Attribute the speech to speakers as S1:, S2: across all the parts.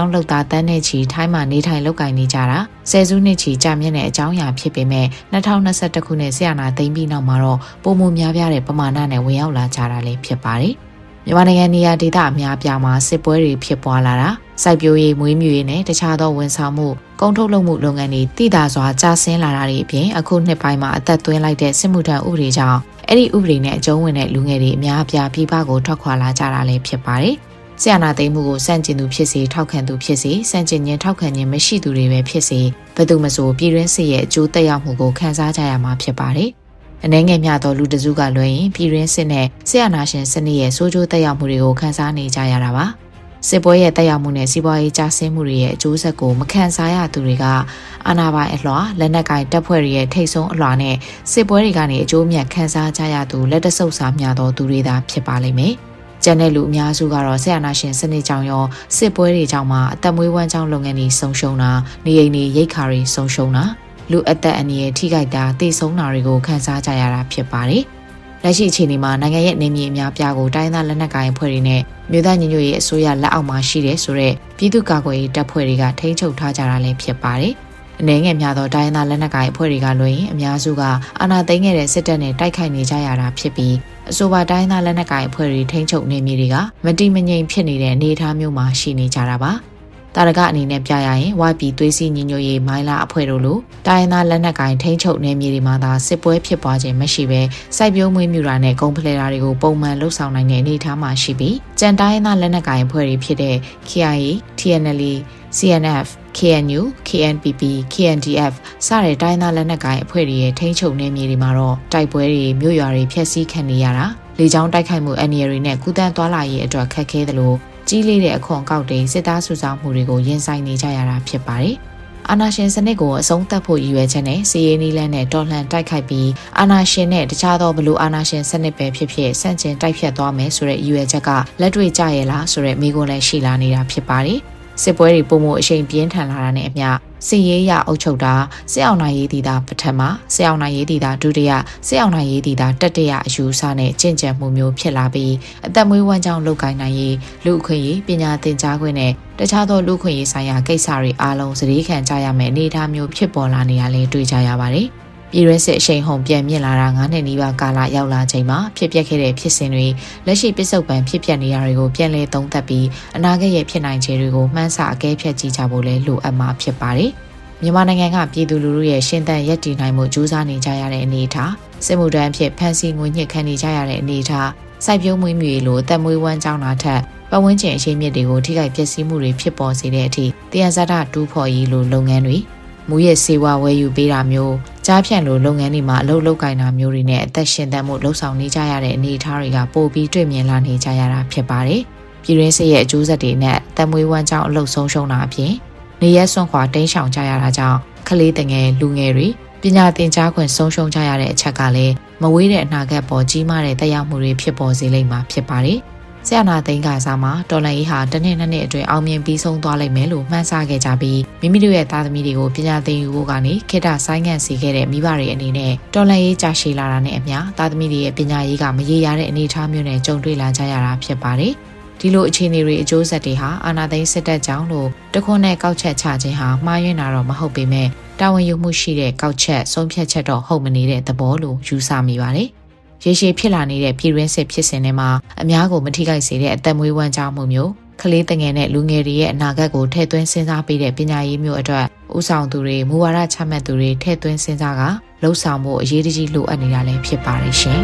S1: င်းလောက်သားတန်းနဲ့ချီထိုင်းမှာနေထိုင်လုပ်ကိုင်နေကြတာဆယ်စုနှစ်ချီကြာမြင့်တဲ့အကြောင်းအရာဖြစ်ပေမဲ့2021ခုနှစ်ဆရာနာသိမ်းပြီးနောက်မှာတော့ပုံမှန်များပြားတဲ့ပမာဏနဲ့ဝင်ရောက်လာကြတာလည်းဖြစ်ပါတယ်။မြန်မာနိုင်ငံနေရာဒေသအများပြားမှာစစ်ပွဲတွေဖြစ်ပွားလာတာစိုက်ပျိုးရေးမွေးမြူရေးနဲ့တခြားသောဝန်ဆောင်မှုကုန်ထုတ်လုပ်မှုလုပ်ငန်းတွေတည်တာစွာကျဆင်းလာတာတွေအပြင်အခုနှစ်ပိုင်းမှာအသက်သွင်းလိုက်တဲ့စစ်မှုထမ်းဥပဒေကြောင့်အဲ့ဒီဥပဒေနဲ့အကျုံးဝင်တဲ့လူငယ်တွေအများအပြားပြည်ပကိုထွက်ခွာလာကြတာလည်းဖြစ်ပါတယ်။ဆရာနာသိမ်းမှုကိုစန့်ကျင်သူဖြစ်စေထောက်ခံသူဖြစ်စေစန့်ကျင်ခြင်းထောက်ခံခြင်းမရှိသူတွေပဲဖြစ်စေဘယ်သူမှဆိုပြည်တွင်းစစ်ရဲ့အကျိုးသက်ရောက်မှုကိုခံစားကြရမှာဖြစ်ပါတယ်။အနေငယ်မြသောလူတစုကလွှဲရင်ပြည်တွင်းစစ်နဲ့ဆရာနာရှင်စနစ်ရဲ့ဆိုးကျိုးသက်ရောက်မှုတွေကိုခံစားနေကြရတာပါ။စစ်ပွဲရဲ့တက်ရောက်မှုနဲ့စီးပွားရေးကျဆင်းမှုတွေရဲ့အကျိုးဆက်ကိုမခံစားရသူတွေကအာဏာပိုင်အလွှာလက်နက်ကိုင်တပ်ဖွဲ့တွေရဲ့ထိပ်ဆုံးအလွှာနဲ့စစ်ပွဲတွေကနေအကျိုးမြတ်ခံစားကြရသူလက်တဆုပ်စာမျှသောသူတွေသာဖြစ်ပါလိမ့်မယ်။ကျန်တဲ့လူအများစုကတော့ဆရာနာရှင်စနစ်ကြောင့်ရောစစ်ပွဲတွေကြောင့်မှအသက်မွေးဝမ်းကြောင်းလုပ်ငန်းတွေဆုံးရှုံးတာနေအိမ်တွေရိတ်ခါတွေဆုံးရှုံးတာလူအသက်အန္တရာယ်ထိခိုက်တာတိတ်ဆုံးတာတွေကိုခံစားကြရတာဖြစ်ပါတယ်။လက်ရှိအခြေအနေမှာနိုင်ငံရဲ့နေမြေအများပြားကိုတိုင်းသားလက်နက်ကိုင်အဖွဲ့တွေနဲ့မြို့သားညီညွတ်ရေးအစိုးရလက်အောက်မှာရှိတဲ့ဆိုတဲ့ပြည်သူ့ကာကွယ်ရေးတပ်ဖွဲ့တွေကထိန်းချုပ်ထားကြတာလည်းဖြစ်ပါတယ်။အနေငယ်များသောတိုင်းသားလက်နက်ကိုင်အဖွဲ့တွေကလွှဲရင်အများစုကအာဏာသိမ်းခဲ့တဲ့စစ်တပ်နဲ့တိုက်ခိုက်နေကြရတာဖြစ်ပြီးအဆိုပါတိုင်းသားလက်နက်ကိုင်အဖွဲ့တွေထိန်းချုပ်နေမြေတွေကမတိမငြိမ်ဖြစ်နေတဲ့အနေအထားမျိုးမှာရှိနေကြတာပါ။တာရကအနေနဲ့ပြရရင်ဝိုင်းပြည်သွေးစည်းညီညွတ်ရေးမိုင်းလာအဖွဲ့တို့လိုတိုင်းသားလက်နက်ကိုင်ထိန်းချုပ်နေမြေတွေမှာသာစစ်ပွဲဖြစ်ပွားခြင်းမရှိဘဲစိုက်ပျိုးမွေးမြူတာနဲ့ကုန်ဖလှယ်တာတွေကိုပုံမှန်လှုပ်ဆောင်နိုင်တဲ့အနေအထားမှာရှိပြီးကြံတိုင်းသားလက်နက်ကိုင်အဖွဲ့တွေဖြစ်တဲ့ KIA, TNLA, CNF, KNU, KNPP, KNDF စတဲ့တိုင်းသားလက်နက်ကိုင်အဖွဲ့တွေရဲ့ထိန်းချုပ်နေမြေတွေမှာတော့တိုက်ပွဲတွေမြို့ရွာတွေဖျက်ဆီးခံနေရတာလေကြောင်းတိုက်ခိုက်မှုအန္တရာယ်တွေနဲ့ကုသသွားလာရေးအတွက်ခက်ခဲသလိုကြီးလေးတဲ့အခွန်အကောက်တွေစစ်သားစုဆောင်းမှုတွေကိုရင်ဆိုင်နေကြရတာဖြစ်ပါတယ်။အာဏာရှင်စနစ်ကိုအဆုံးသတ်ဖို့ရည်ရွယ်ချက်နဲ့စီရေးနီးလန်းနဲ့တော်လှန်တိုက်ခိုက်ပြီးအာဏာရှင်နဲ့တခြားသောဘလို့အာဏာရှင်စနစ်ပဲဖြစ်ဖြစ်ဆန့်ကျင်တိုက်ဖြတ်သွားမယ်ဆိုတဲ့ရည်ရွယ်ချက်ကလက်တွေ့ကျရဲ့လားဆိုတဲ့မေးခွန်းလည်းရှိလာနေတာဖြစ်ပါတယ်။စစ်ပွဲတွေပုံမှုအရှိန်ပြင်းထန်လာတာနဲ့အမျှစစ်ရေးရအုပ်ချုပ်တာစစ်အောင်နိုင်ရေးတည်တာပထမစစ်အောင်နိုင်ရေးတည်တာဒုတိယစစ်အောင်နိုင်ရေးတည်တာတတိယအယူအဆနဲ့ကျင့်ကြံမှုမျိုးဖြစ်လာပြီးအသက်မွေးဝမ်းကြောင်းလုပ်ကိုင်နိုင်ရေးလူအခွင့်အရေးပညာသင်ကြားခွင့်နဲ့တခြားသောလူအခွင့်အရေးဆိုင်ရာကိစ္စတွေအားလုံးစည်ခံကြရမယ်အနေအထားမျိုးဖြစ်ပေါ်လာနေရလဲတွေ့ကြရပါတယ်ပြည်တွင်းစစ်အရှိန်ဟုန်ပြန်မြင့်လာတာ9နှစ်နီးပါးကာလရောက်လာချိန်မှာဖြစ်ပျက်ခဲ့တဲ့ဖြစ်စဉ်တွေလက်ရှိပစ္စုပန်ဖြစ်ပျက်နေရတွေကိုပြန်လည်သုံးသပ်ပြီးအနာဂတ်ရဲ့ဖြစ်နိုင်ခြေတွေကိုမှန်းဆအကဲဖြတ်ကြည့်ကြဖို့လဲလိုအပ်မှာဖြစ်ပါတယ်။မြန်မာနိုင်ငံကပြည်သူလူထုရဲ့ရှင်သန်ရပ်တည်နိုင်မှုကြိုးစားနေကြရတဲ့အနေအထားစစ်မှုထမ်းအဖြစ်ဖန်ဆီးငွေညှစ်ခံနေကြရတဲ့အနေအထားစိုက်ပျိုးမွေးမြူရေးလိုအသက်မွေးဝမ်းကြောင်းတာထက်ပတ်ဝန်းကျင်အခြေမြစ်တွေကိုထိခိုက်ပျက်စီးမှုတွေဖြစ်ပေါ်စေတဲ့အထိတရားစတာတူးဖော်ရေးလိုလုပ်ငန်းတွေမူရဲ့စေဝါဝယ်ယူပေးတာမျိုးကြားဖြန့်လိုလုပ်ငန်းတွေမှာအလုပ်လုပ်ကိုင်တာမျိုးတွေနဲ့အသက်ရှင်သန်မှုလှုပ်ဆောင်နေကြရတဲ့အနေအထားတွေကပိုပြီးတွေ့မြင်လာနေကြရတာဖြစ်ပါတယ်။ပြည်တွင်းစစ်ရဲ့အကျိုးဆက်တွေနဲ့တမွေးဝမ်းကြောင်းအလုပ်ဆုံးရှုံးတာအပြင်နေရဲစွန့်ခွာတိမ်းရှောင်ကြရတာကြောင့်ကလေးတငယ်လူငယ်တွေပညာသင်ကြားခွင့်ဆုံးရှုံးကြရတဲ့အချက်ကလည်းမဝေးတဲ့အနာဂတ်ပေါ်ကြီးမားတဲ့သက်ရောက်မှုတွေဖြစ်ပေါ်စေလိမ့်မှာဖြစ်ပါတယ်။ဆရာနာသိန်းကစားမှာတော်လှန်ရေးဟာတစ်နှစ်နှစ်နှစ်အတွင်းအောင်မြင်ပြီးဆုံးသွားလိမ့်မယ်လို့မှန်းဆခဲ့ကြပြီးမိမိတို့ရဲ့သားသမီးတွေကိုပညာသင်ယူဖို့ကနေခေတ္တဆိုင်းငံ့စေခဲ့တဲ့မိဘတွေအနေနဲ့တော်လှန်ရေးကြာရှည်လာတာနဲ့အမျှသားသမီးတွေရဲ့ပညာရေးကမရေရာတဲ့အနေအထားမျိုးနဲ့ကြုံတွေ့လာကြရတာဖြစ်ပါတယ်။ဒီလိုအခြေအနေတွေအကျိုးဆက်တွေဟာအာဏာသိမ်းစစ်တပ်ကြောင့်လို့တခွန်းနဲ့ကောက်ချက်ချခြင်းဟာမှားယွင်းတာတော့မဟုတ်ပေမဲ့တာဝန်ယူမှုရှိတဲ့ကောက်ချက်ဆုံးဖြတ်ချက်တော့ဟုတ်မနေတဲ့သဘောလို့ယူဆမိပါတယ်။ရေရှည်ဖြစ်လာနေတဲ့ပြည်တွင်းစစ်ဖြစ်စဉ်တွေမှာအများကိုမထိခိုက်စေတဲ့အသက်မွေးဝမ်းကြောင်းမှုမျိုးကလေးတငယ်နဲ့လူငယ်တွေရဲ့အနာဂတ်ကိုထည့်သွင်းစဉ်းစားပေးတဲ့ပညာရေးမျိုးအတွက်ဥဆောင်သူတွေမူဝါဒချမှတ်သူတွေထည့်သွင်းစဉ်းစားကလှုပ်ဆောင်မှုအရေးတကြီးလိုအပ်နေတာလည်းဖြစ်ပါတယ်ရှင်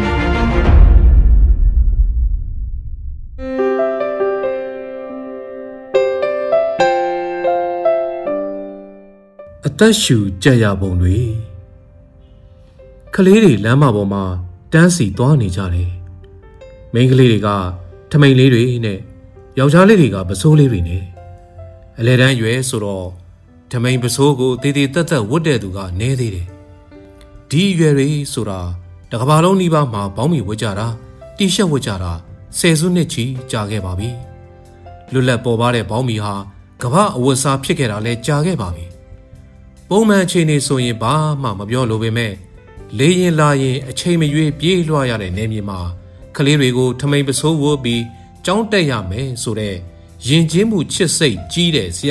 S2: အသက်ရှူကြက်ရပုံတွေကလေးတွေလမ်းမပေါ်မှာတန်းစီသွားနေကြတယ်မိန်းကလေးတွေကထမိန်လေးတွေနဲ့ယောက်ျားလေးတွေကပစိုးလေးတွေနဲ့အလဲတန်းရွယ်ဆိုတော့ထမိန်ပစိုးကိုတေးသေးတက်တက်ဝတ်တဲ့သူကနည်းသေးတယ်ဒီရွယ်တွေဆိုတာတကဘာလုံးနီးပါးမှာဘောင်းမီဝတ်ကြတာတီရှပ်ဝတ်ကြတာဆယ်စုနှစ်ချီကြာခဲ့ပါပြီလွတ်လပ်ပေါ်ပါတဲ့ဘောင်းမီဟာကမ္ဘာအဝတ်စားဖြစ်ခဲ့တာလဲကြာခဲ့ပါပြီပုံမှန်အခြေအနေဆိုရင်ဘာမှမပြောလိုပေမဲ့လေရင်လာရင်အချိန်မရွေးပြေးလွှားရတဲ့နေမြေမှာကလေးတွေကိုထမိန်ပစိုးဝတ်ပြီးကြောင်းတက်ရမယ်ဆိုတဲ့ယဉ်ကျေးမှုချစ်စိတ်ကြီးတဲ့ဆရာ